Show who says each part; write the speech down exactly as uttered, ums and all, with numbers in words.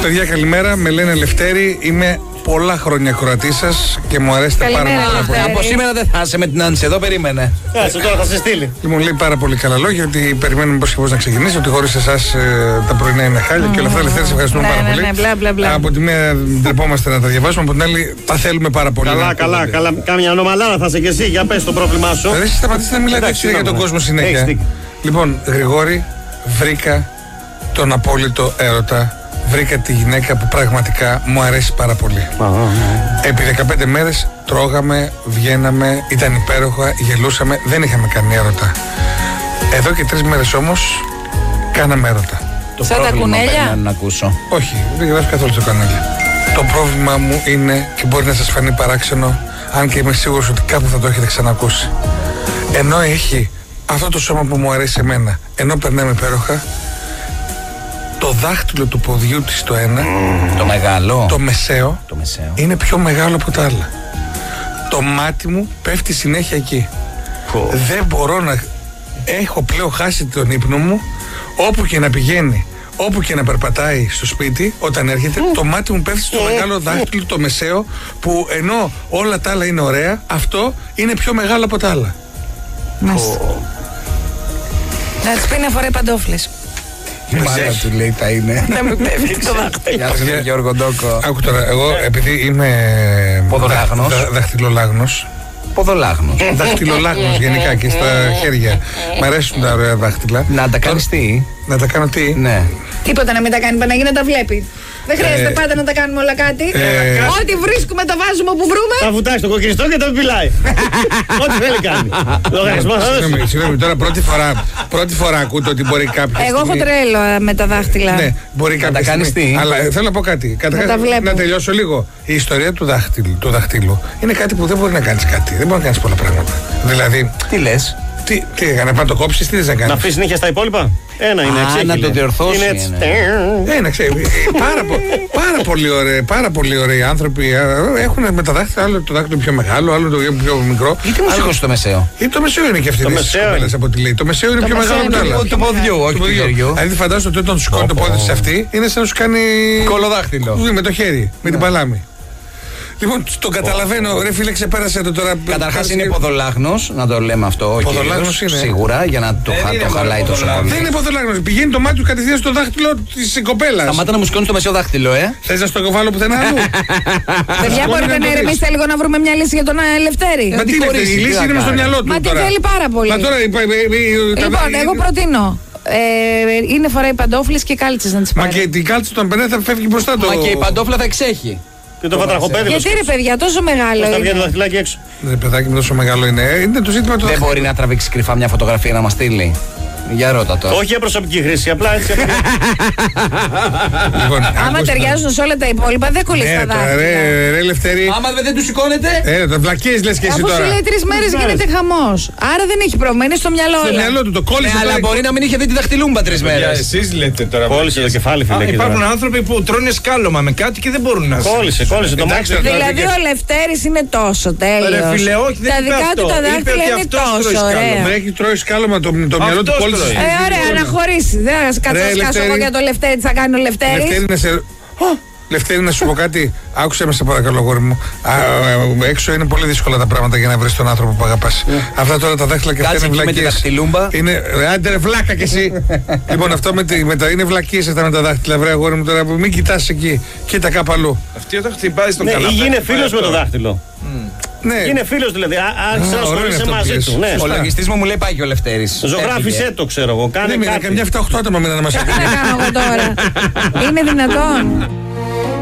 Speaker 1: Παιδιά, καλημέρα. Με λένε Λευτέρη. Είμαι πολλά χρόνια ακροατή σας και μου αρέσετε πάρα πολύ.
Speaker 2: Από σήμερα δεν θα είσαι με την Άνση εδώ, περίμενε.
Speaker 3: Κάτσε τώρα, θα σε στείλει.
Speaker 1: Και μου λέει πάρα πολύ καλά λόγια ότι περιμένουμε πώς και πώς να ξεκινήσει. Ότι χωρίς εσάς ε, τα πρωινά είναι χάλια και όλα αυτά. Λευτέρη, σε ευχαριστούμε
Speaker 4: ναι,
Speaker 1: πάρα
Speaker 4: ναι,
Speaker 1: πολύ.
Speaker 4: ναι, μπλα, μπλα, μπλα.
Speaker 1: Από τη μία ντρεπόμαστε να τα διαβάσουμε, από την άλλη τα θέλουμε πάρα πολύ.
Speaker 3: Καλά, καλά, καλά. Κάμια ανομαλάρα θα είσαι και εσύ. Για πες το πρόβλημά σου.
Speaker 1: Δεν σταματήστε να μιλάτε έτσι για τον κόσμο συνέχεια. Λοιπόν, Γρηγόρη, βρήκα τον απόλυτο έρωτα. Βρήκα τη γυναίκα που πραγματικά μου αρέσει πάρα πολύ.
Speaker 3: Α, ναι.
Speaker 1: Επί δεκαπέντε μέρες τρώγαμε, βγαίναμε, ήταν υπέροχα, γελούσαμε, δεν είχαμε κάνει έρωτα. Εδώ και τρεις μέρες όμως κάναμε έρωτα.
Speaker 2: Το
Speaker 4: Σαν τα
Speaker 2: πρόβλημα
Speaker 4: κουνέλια?
Speaker 2: πρέπει να ακούσω.
Speaker 1: Όχι, δεν γράφει καθόλου στο κανάλι. Το πρόβλημά μου είναι, και μπορεί να σας φανεί παράξενο, αν και είμαι σίγουρος ότι κάπου θα το έχετε ξανακούσει. Ενώ έχει αυτό το σώμα που μου αρέσει εμένα, ενώ περνάμε υπέροχα, το δάχτυλο του ποδιού της το ένα,
Speaker 2: Mm. Το μεγάλο.
Speaker 1: το μεσαίο,
Speaker 2: Το μεσαίο.
Speaker 1: είναι πιο μεγάλο από τα άλλα. Το μάτι μου πέφτει συνέχεια εκεί.
Speaker 3: Πω.
Speaker 1: Δεν μπορώ να... Έχω πλέον χάσει τον ύπνο μου. Όπου και να πηγαίνει, όπου και να περπατάει στο σπίτι, όταν έρχεται, το μάτι μου πέφτει στο μεγάλο δάχτυλο, το μεσαίο, που ενώ όλα τα άλλα είναι ωραία, αυτό είναι πιο μεγάλο από τα άλλα.
Speaker 4: Μάλιστα. Να της πει να φοράει παντόφλες.
Speaker 2: Η μάνα του λέει τα είναι.
Speaker 4: Να μην πέφτει το δάχτυλο.
Speaker 2: Γεια σου Γιώργο Ντόκο.
Speaker 1: Άκου τώρα, εγώ επειδή είμαι
Speaker 2: Ποδολάγνος.
Speaker 1: δα- δαχτυλολάγνος,
Speaker 2: Ποδολάγνος.
Speaker 1: δαχτυλολάγνος γενικά και στα χέρια, μ' αρέσουν τα ωραία δάχτυλα.
Speaker 2: Να τα κάνεις τι?
Speaker 1: Να τα κάνω τι?
Speaker 2: Ναι.
Speaker 4: Τίποτα να μην τα κάνει, Παναγία, να τα βλέπει. Δεν χρειάζεται
Speaker 1: Ε,
Speaker 4: πάντα να τα κάνουμε όλα κάτι.
Speaker 1: ε,
Speaker 4: Ό,τι βρίσκουμε τα βάζουμε όπου βρούμε.
Speaker 3: Θα βουτάει στο κοκκινιστό και το πιλάει. Ό,τι θέλει κάνει. Λογαριασμό θα δώσει.
Speaker 1: Συγγνώμη, συγγνώμη, τώρα πρώτη φορά, πρώτη φορά ακούτε ότι μπορεί κάποια
Speaker 4: Εγώ έχω
Speaker 1: στιγμή-
Speaker 4: τρέλο ε, με τα δάχτυλα.
Speaker 1: Ναι, μπορεί κάποια
Speaker 2: τα κάνεις
Speaker 1: στιγμή-
Speaker 2: τι?
Speaker 1: Αλλά ε, θέλω να πω κάτι. Καταρχάς,
Speaker 4: τα βλέπω.
Speaker 1: να τελειώσω λίγο. Η ιστορία του δάχτυλου, του δαχτύλου είναι κάτι που δεν μπορεί να κάνεις κάτι. Δεν μπορεί να κάνεις πολλά πράγματα. Δηλαδή,
Speaker 2: Τι λες?
Speaker 1: τι, τι έκανε, να το κόψεις, τι θες να
Speaker 3: Να
Speaker 1: κάνεις.
Speaker 3: αφήσει νύχια στα υπόλοιπα. Ένα είναι,
Speaker 2: Α,
Speaker 3: εξέχει,
Speaker 2: να το
Speaker 3: λέει.
Speaker 2: διορθώσει,
Speaker 3: Είναι έτσι.
Speaker 2: είναι.
Speaker 1: Ε, να ξέρει, ε, πάρα, πο- πάρα, πολύ ωραίοι, πάρα πολύ ωραίοι άνθρωποι ε, έχουν με τα δάχτυλα, άλλο το δάχτυλο πιο μεγάλο, άλλο το πιο μικρό.
Speaker 2: Γιατί μου
Speaker 1: άλλο-
Speaker 2: σήκωσε το μεσαίο?
Speaker 1: Ή το μεσαίο είναι και αυτή
Speaker 3: Το
Speaker 1: η
Speaker 3: μεσαίο
Speaker 1: κοπέλας
Speaker 3: είναι.
Speaker 1: από ό,τι λέει. Το μεσαίο είναι
Speaker 4: Το
Speaker 1: πιο
Speaker 4: μεσαίο
Speaker 1: μεγάλο από τα
Speaker 4: είναι
Speaker 1: άλλα.
Speaker 2: Του ποδιού, όχι του χεριού.
Speaker 1: Δηλαδή φαντάζομαι ότι όταν σου σηκώνει το πόδι της αυτή είναι σαν να σου κάνει.
Speaker 2: Κολοδάχτυλο.
Speaker 1: Με το χέρι, με την παλάμη. Λοιπόν, τον καταλαβαίνω, ρε φίλε, ξεπέρασε το τώρα.
Speaker 2: Καταρχάς είναι ποδολάγνος, να το λέμε αυτό ο
Speaker 1: Ποδολάγνος
Speaker 2: κύριος,
Speaker 1: είναι.
Speaker 2: σίγουρα, για να το, χα- το χαλάει τόσο πολύ.
Speaker 1: Δεν είναι ποδολάγνος. Πηγαίνει το μάτι του κατευθείαν στο δάχτυλο της κοπέλας.
Speaker 2: Σταμάτα να μου σηκώνεις το μεσαίο δάχτυλο, ε.
Speaker 1: Θες να στο βάλω πουθενά αλλού?
Speaker 4: Παιδιά, μπορείτε να ηρεμήσετε λίγο να βρούμε μια λύση για τον ε, Λευτέρη.
Speaker 1: Μα τι είναι,
Speaker 2: χωρίσει,
Speaker 1: η
Speaker 2: τι
Speaker 1: λύση
Speaker 2: να
Speaker 1: είναι μες στο
Speaker 2: κάνει.
Speaker 1: μυαλό του.
Speaker 4: Μα τη
Speaker 1: τώρα.
Speaker 4: θέλει πάρα πολύ.
Speaker 1: Μα τώρα. είπα, ε, ε, τα-
Speaker 4: Λοιπόν, εγώ προτείνω. Ε, είναι φοράει παντόφλες και κάλτσες να τις
Speaker 1: Μα
Speaker 4: πάρει.
Speaker 1: και την κάλτσα όταν περνάει θα φεύγει μπροστά το.
Speaker 2: Μα και η παντόφλα θα εξέχει.
Speaker 3: Και το βατραχοπέδι.
Speaker 4: Γιατί ρε παιδιά, τόσο μεγάλο
Speaker 3: Θα βγαίνει το
Speaker 4: είναι.
Speaker 3: δαχτυλάκι έξω.
Speaker 1: Ρε παιδάκι μου, τόσο μεγάλο είναι. Ε, Είναι το ζήτημα του
Speaker 2: Δεν μπορεί να τραβήξει κρυφά μια φωτογραφία να μας στείλει. Για ρώτα το.
Speaker 3: Όχι για προσωπική χρήση, απλά έτσι.
Speaker 1: Λοιπόν,
Speaker 4: Άμα
Speaker 1: ακούστε.
Speaker 4: ταιριάζουν σε όλα τα υπόλοιπα, δεν κολλείς
Speaker 1: Ναι,
Speaker 4: τα
Speaker 1: τώρα,
Speaker 4: δάχτυλα.
Speaker 1: ρε, ρε Λευτέρη.
Speaker 2: Άμα δεν του σηκώνετε.
Speaker 1: Ε, τα βλακίες λες και εσύ
Speaker 4: Αφού σου
Speaker 1: τώρα.
Speaker 4: λέει τρεις μέρες γίνεται χαμός. Άρα δεν έχει πρόβλημα, είναι στο μυαλό
Speaker 1: Στο
Speaker 4: όλα.
Speaker 1: μυαλό του το
Speaker 2: Ναι,
Speaker 1: κόλλησε.
Speaker 2: αλλά
Speaker 1: τώρα.
Speaker 2: μπορεί να μην είχε δει τη δαχτυλούμπα τρεις μέρες.
Speaker 5: Εσείς λέτε τώρα.
Speaker 3: Κόλλησε το κεφάλι, φίλε.
Speaker 5: Α,
Speaker 3: εκεί
Speaker 5: υπάρχουν
Speaker 3: τώρα.
Speaker 5: άνθρωποι που τρώνε σκάλωμα με κάτι και δεν μπορούν να
Speaker 3: Κόλλησε, κόλλησε το
Speaker 1: Εντάξει,
Speaker 3: μάτι.
Speaker 1: τώρα,
Speaker 4: Δηλαδή ο Λευτέρης είναι τόσο τέλειος.
Speaker 5: Ρε φίλε, όχι, δεν
Speaker 4: Τα
Speaker 5: είπε
Speaker 4: δικά
Speaker 5: αυτό.
Speaker 4: του τα
Speaker 5: Είπε
Speaker 4: δάχτυλα
Speaker 5: ότι
Speaker 4: είναι
Speaker 5: αυτός τρώει
Speaker 4: τόσο
Speaker 5: σκάλωμα.
Speaker 4: ωραία.
Speaker 1: Με έχει τρώει σκάλωμα το, το μυαλό του
Speaker 5: Αυτός
Speaker 1: κόλλησε.
Speaker 5: τρώει.
Speaker 4: Ε, ωραία, να χωρίσει. Δεν θα κάτσω
Speaker 1: Ρε,
Speaker 4: να σκάσω
Speaker 1: Λευτέρη.
Speaker 4: εγώ για το Λευτέρη, τι θα κάνει ο Λευτέρης.
Speaker 1: Λευτέρη να σε. Λευτέρη, να σου πω κάτι. Άκουσε με, σε παρακαλώ, γόρι μου. Α, α, έξω είναι πολύ δύσκολα τα πράγματα για να βρει τον άνθρωπο που αγαπάς. Αυτά τώρα τα δάχτυλα και αυτά
Speaker 2: Κάτσε
Speaker 1: είναι
Speaker 2: εκεί με τη
Speaker 1: βλακίες.
Speaker 2: δαχτυλούμπα.
Speaker 1: Είναι. Ρε, άντε ρε, βλάκα κι εσύ. Λοιπόν, αυτό με, τη, με τα είναι βλακίες αυτά με τα δάχτυλα. Βρε, αγόρι μου τώρα, μην κοιτάς εκεί. Κοίτα κάπου αλλού.
Speaker 5: Αυτή όταν χτυπάει στον
Speaker 3: Ναι, ή
Speaker 5: καναπέ.
Speaker 3: γίνε φίλος με το δάχτυλο.
Speaker 1: Ναι.
Speaker 3: Είναι φίλος δηλαδή. α- Άρχισε
Speaker 1: Α,
Speaker 3: να
Speaker 1: ωραίο είναι
Speaker 3: ασχολείσαι
Speaker 1: αυτό που
Speaker 3: μαζί
Speaker 1: λες.
Speaker 3: του. Ναι.
Speaker 2: Ο λογιστής μου μου λέει πάει και ο Λευτέρης.
Speaker 3: Ζωγράφισε το, ξέρω εγώ. Κάνε
Speaker 1: Δεν είναι
Speaker 3: κάτι.
Speaker 1: καμιά εφτά οκτώ άτομα μετά να μας
Speaker 4: Τι να κάνω εγώ τώρα. Είναι δυνατόν.